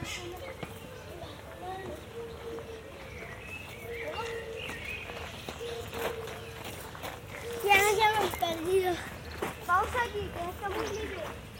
Ya nos hemos perdido. Pausa aquí, que está muy libre.